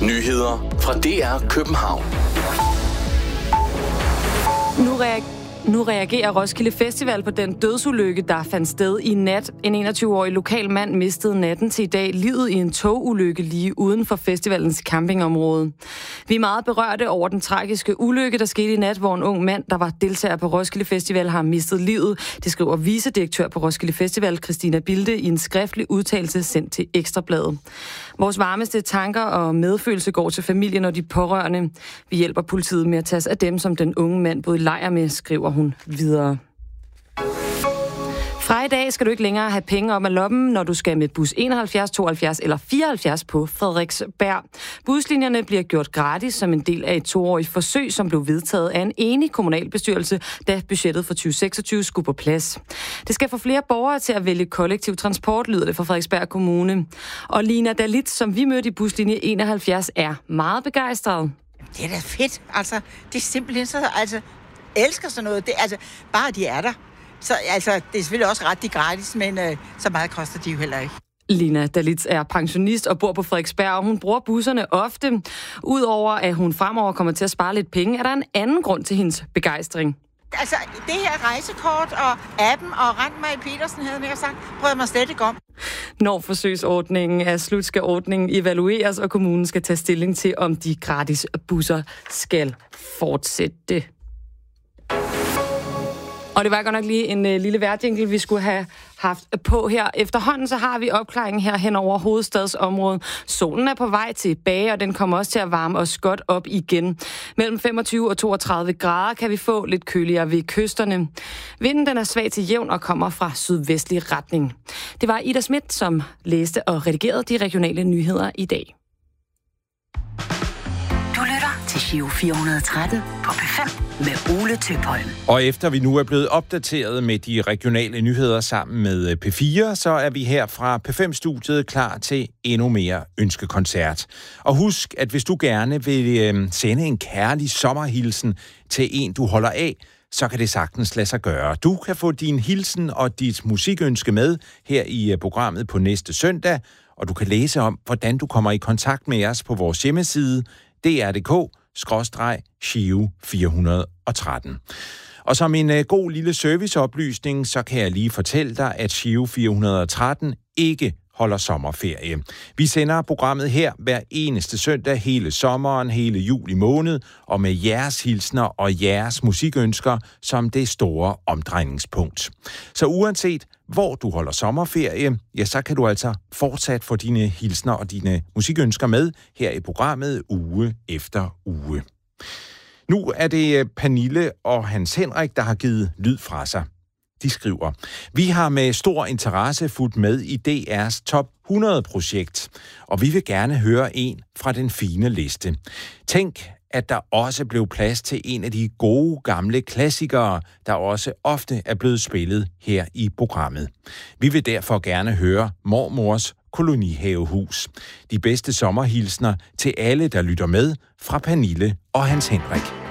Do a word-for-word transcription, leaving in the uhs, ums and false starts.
Nyheder fra D R København. Nu reagerer Nu reagerer Roskilde Festival på den dødsulykke, der fandt sted i nat. En enogtyve-årig lokal mand mistede natten til i dag livet i en togulykke lige uden for festivalens campingområde. Vi er meget berørte over den tragiske ulykke, der skete i nat, hvor en ung mand, der var deltager på Roskilde Festival, har mistet livet. Det skriver vicedirektør på Roskilde Festival, Christina Bilde, i en skriftlig udtalelse sendt til Ekstrabladet. Vores varmeste tanker og medfølelse går til familien og de pårørende. Vi hjælper politiet med at tage sig af dem, som den unge mand boede i lejr med, skriver hun videre. Fra i dag skal du ikke længere have penge op ad lommen, når du skal med bus enoghalvfjerds, tooghalvfjerds eller fireoghalvfjerds på Frederiksberg. Buslinjerne bliver gjort gratis som en del af et toårigt forsøg, som blev vedtaget af en enig kommunalbestyrelse, da budgettet for tyve seksogtyve skulle på plads. Det skal få flere borgere til at vælge kollektiv transport, lyder det fra Frederiksberg Kommune. Og Lina Dalit, som vi mødte i buslinje enoghalvfjerds, er meget begejstret. Det er da fedt. Altså, det er simpelthen så... Altså elsker sådan noget. Det, altså, bare de er der. Så altså, det er selvfølgelig også ret gratis, men øh, så meget koster de jo heller ikke. Lina Dalitz er pensionist og bor på Frederiksberg, og hun bruger busserne ofte. Udover at hun fremover kommer til at spare lidt penge, er der en anden grund til hendes begejstring. Altså, det her rejsekort og appen og Rand-Marie Petersen havde jeg sagt, prøver mig slet ikke om. Når forsøgsordningen er slut, skal ordningen evalueres, og kommunen skal tage stilling til, om de gratis busser skal fortsætte. Og det var godt nok lige en uh, lille vejrjingle, vi skulle have haft på her. Efterhånden så har vi opklaringen her hen over hovedstadsområdet. Solen er på vej tilbage, og den kommer også til at varme os godt op igen. Mellem femogtyve og toogtredive grader kan vi få lidt køligere ved kysterne. Vinden den er svag til jævn og kommer fra sydvestlig retning. Det var Ida Schmidt, som læste og redigerede de regionale nyheder i dag. Til Giro fire hundrede og tretten på P fem med Ole Tøpholm. Og efter vi nu er blevet opdateret med de regionale nyheder sammen med P fire, så er vi her fra P fem-studiet klar til endnu mere ønskekoncert. Og husk, at hvis du gerne vil øh, sende en kærlig sommerhilsen til en, du holder af, så kan det sagtens lade sig gøre. Du kan få din hilsen og dit musikønske med her i programmet på næste søndag, og du kan læse om, hvordan du kommer i kontakt med os på vores hjemmeside d r punktum d k skråstreg Giro fire hundrede og tretten. Og som en uh, god lille serviceoplysning, så kan jeg lige fortælle dig, at Giro fire hundrede og tretten ikke holder sommerferie. Vi sender programmet her hver eneste søndag hele sommeren, hele juli måned, og med jeres hilsner og jeres musikønsker som det store omdrejningspunkt. Så uanset hvor du holder sommerferie, ja, så kan du altså fortsat få dine hilsner og dine musikønsker med her i programmet uge efter uge. Nu er det Pernille og Hans Henrik, der har givet lyd fra sig. De skriver, vi har med stor interesse fulgt med i D R's top hundrede-projekt, og vi vil gerne høre en fra den fine liste. Tænk, at der også blev plads til en af de gode gamle klassikere, der også ofte er blevet spillet her i programmet. Vi vil derfor gerne høre Mormors kolonihavehus. De bedste sommerhilsner til alle, der lytter med, fra Pernille og Hans Henrik.